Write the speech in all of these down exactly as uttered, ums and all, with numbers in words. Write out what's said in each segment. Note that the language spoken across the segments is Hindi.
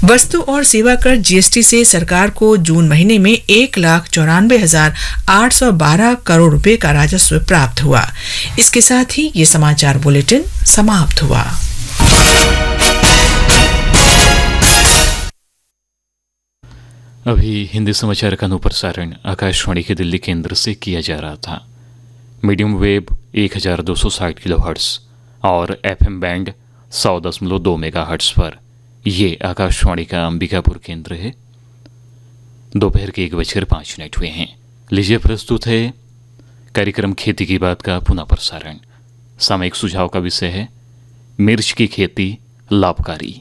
वस्तु और सेवा कर जीएसटी से सरकार को जून महीने में एक लाख चौरानवे हजार आठ सौ बारह करोड़ रुपए का राजस्व प्राप्त हुआ। इसके साथ ही ये समाचार बुलेटिन समाप्त हुआ। अभी हिंदी समाचार का अनुप्रसारण आकाशवाणी के दिल्ली केंद्र से किया जा रहा था। मीडियम वेव एक हजार दो सौ साठ किलोहर्ट्ज और एफएम बैंड सौ दशमलव दो मेगाहर्ट्ज पर ये आकाशवाणी का अंबिकापुर केंद्र है। दोपहर के एक बजकर पाँच मिनट हुए हैं। लीजिए प्रस्तुत है कार्यक्रम खेती की बात का पुनः प्रसारण। सामयिक सुझाव का विषय है मिर्च की खेती लाभकारी।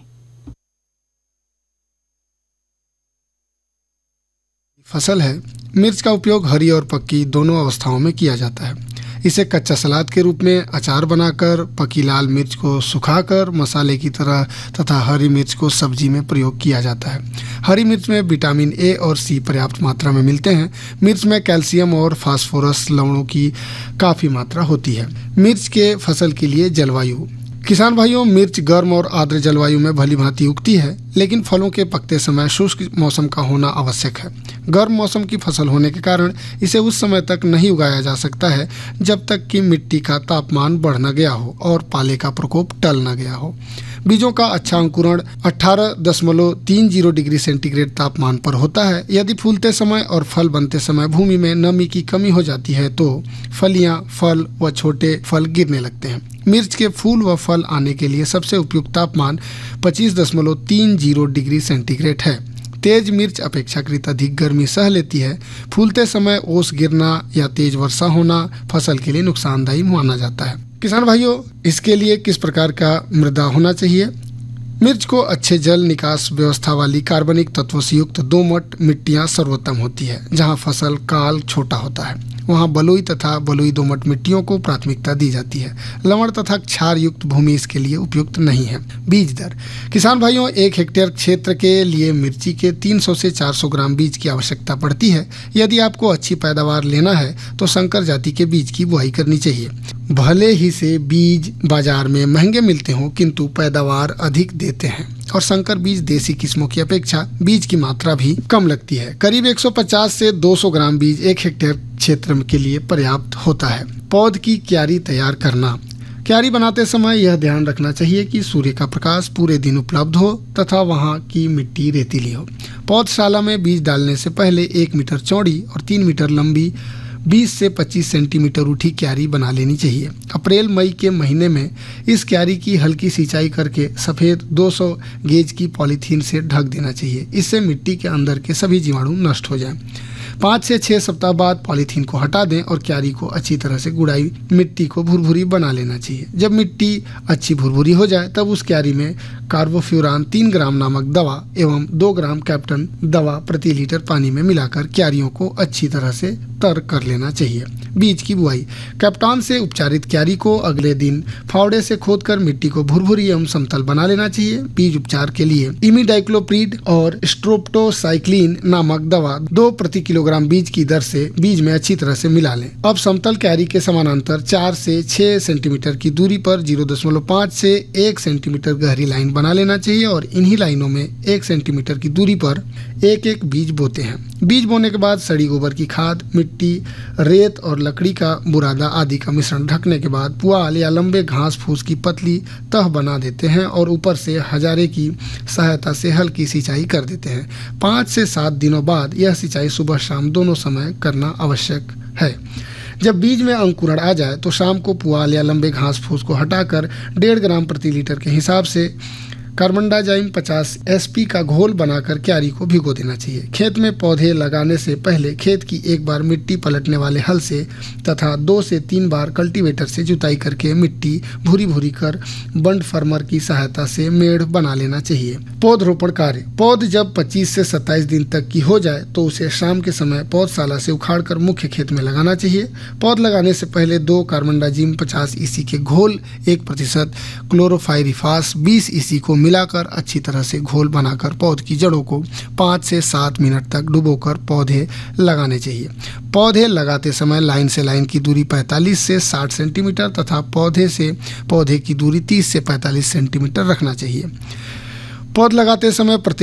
फसल है। मिर्च का उपयोग हरी और पक्की दोनों अवस्थाओं में किया जाता है। इसे कच्चा सलाद के रूप में, अचार बनाकर, पकी लाल मिर्च को सुखाकर मसाले की तरह तथा हरी मिर्च को सब्जी में प्रयोग किया जाता है। हरी मिर्च में विटामिन ए और सी पर्याप्त मात्रा में मिलते हैं। मिर्च में कैल्शियम और फास्फोरस लवणों की काफ़ी मात्रा होती है। मिर्च के फसल के लिए जलवायु। किसान भाइयों, मिर्च गर्म और आर्द्र जलवायु में भली भांति उगती है, लेकिन फलों के पकते समय शुष्क मौसम का होना आवश्यक है। गर्म मौसम की फसल होने के कारण इसे उस समय तक नहीं उगाया जा सकता है जब तक कि मिट्टी का तापमान बढ़ न गया हो और पाले का प्रकोप टल न गया हो। बीजों का अच्छा अंकुरण अठारह दशमलव तीन जीरो डिग्री सेंटीग्रेड तापमान पर होता है। यदि फूलते समय और फल बनते समय भूमि में नमी की कमी हो जाती है तो फलियां, फल व छोटे फल गिरने लगते हैं। मिर्च के फूल व फल आने के लिए सबसे उपयुक्त तापमान पच्चीस दशमलव तीन जीरो डिग्री सेंटीग्रेड है। तेज मिर्च अपेक्षाकृत अधिक गर्मी सह लेती है। फूलते समय ओस गिरना या तेज वर्षा होना फसल के लिए नुकसानदायी माना जाता है। किसान भाइयों, इसके लिए किस प्रकार का मृदा होना चाहिए? मिर्च को अच्छे जल निकास व्यवस्था वाली कार्बनिक तत्वों से युक्त दोमट मिट्टियां सर्वोत्तम होती है। जहां फसल काल छोटा होता है वहां बलुई तथा बलुई दोमट मिट्टियों को प्राथमिकता दी जाती है। लवण तथा क्षार युक्त भूमि इसके लिए उपयुक्त नहीं है। बीज दर। किसान भाइयों, एक हेक्टेयर क्षेत्र के लिए मिर्ची के तीन सौ से चार सौ ग्राम बीज की आवश्यकता पड़ती है। यदि आपको अच्छी पैदावार लेना है तो संकर जाति के बीज की बुआई करनी चाहिए। भले ही से बीज बाजार में महंगे मिलते हों, किंतु पैदावार अधिक देते हैं और संकर बीज देसी किस्मों की अपेक्षा बीज की मात्रा भी कम लगती है। करीब एक सौ पचास से दो सौ ग्राम बीज एक हेक्टेयर क्षेत्र के लिए पर्याप्त होता है। पौध की क्यारी तैयार करना। क्यारी बनाते समय यह ध्यान रखना चाहिए कि सूर्य का प्रकाश पूरे दिन उपलब्ध हो तथा वहां की मिट्टी रेतीली हो। पौधशाला में बीज डालने से पहले एक मीटर चौड़ी और तीन मीटर लंबी बीस से पच्चीस सेंटीमीटर ऊंची क्यारी बना लेनी चाहिए। अप्रैल मई के महीने में इस क्यारी की हल्की सिंचाई करके सफ़ेद दो सौ गेज की पॉलीथीन से ढक देना चाहिए। इससे मिट्टी के अंदर के सभी जीवाणु नष्ट हो जाएं। पाँच से छः सप्ताह बाद पॉलीथीन को हटा दें और क्यारी को अच्छी तरह से गुड़ाई मिट्टी को भुरभुरी बना लेना चाहिए। जब मिट्टी अच्छी भुरभुरी हो जाए तब उस क्यारी में कार्बोफ्यूरान तीन ग्राम नामक दवा एवं दो ग्राम कैप्टन दवा प्रति लीटर पानी में मिलाकर क्यारियों को अच्छी तरह से तर कर लेना चाहिए। बीज की बुआई। कैप्टान से उपचारित क्यारी को अगले दिन फावड़े से खोदकर मिट्टी को भुरभुरी एवं समतल बना लेना चाहिए। बीज उपचार के लिए इमिडाइक्लोप्रिड और स्ट्रोप्टोसाइक्लिन नामक दवा दो प्रति किलोग्राम बीज की दर से बीज में अच्छी तरह से मिला लें। अब समतल क्यारी के समानांतर चार से छह सेंटीमीटर की दूरी पर जीरो दशमलव पाँच से एक सेंटीमीटर गहरी लाइन बना लेना चाहिए और इन्हीं लाइनों में एक सेंटीमीटर की दूरी पर एक एक बीज बोते हैं। बीज बोने के बाद सड़ी गोबर की खाद, मिट्टी, रेत और लकड़ी का बुरादा आदि का मिश्रण ढकने के बाद पुआल या लंबे घास फूस की पतली तह बना देते हैं और ऊपर से हजारे की सहायता से हल्की सिंचाई कर देते हैं। पाँच से सात दिनों बाद यह सिंचाई सुबह शाम दोनों समय करना आवश्यक है। जब बीज में अंकुरण आ जाए तो शाम को पुआल या लंबे घास फूस को हटाकर डेढ़ ग्राम प्रति लीटर के हिसाब से कार्बनडाइजाइम पचास एसपी का घोल बनाकर क्यारी को भिगो देना चाहिए। खेत में पौधे लगाने से पहले खेत की एक बार मिट्टी पलटने वाले हल से तथा दो से तीन बार कल्टीवेटर से जुताई करके मिट्टी भूरी भूरी कर बंड फार्मर की सहायता से मेढ़ बना लेना चाहिए। पौधरोपण कार्य। पौध जब पच्चीस से सत्ताईस दिन तक की हो जाए तो उसे शाम के समय पौधशाला से उखाड़कर मुख्य खेत में लगाना चाहिए। पौध लगाने से पहले दो कार्बनडाइजिम पचास ईसी के घोल, एक प्रतिशत क्लोरोफाइरिफास बीस ईसी को मिलाकर अच्छी तरह से घोल बनाकर पौध की जड़ों को पाँच से सात मिनट तक डुबोकर पौधे लगाने चाहिए। पौधे लगाते समय लाइन से लाइन की दूरी पैंतालीस से साठ सेंटीमीटर तथा पौधे से पौधे की दूरी तीस से पैंतालीस सेंटीमीटर रखना चाहिए। पौध लगाते समय प्रति